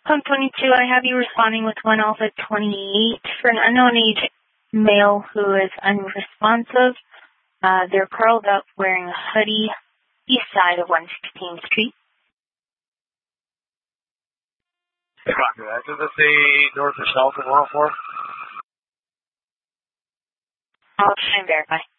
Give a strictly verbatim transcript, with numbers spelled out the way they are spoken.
Pump twenty-two, I have you responding with one Alpha twenty-eight for an unknown age male who is unresponsive. Uh, they're curled up wearing a hoodie, east side of one sixteenth Street. Copy that. Does it say north or south of one oh four? I'll try and verify.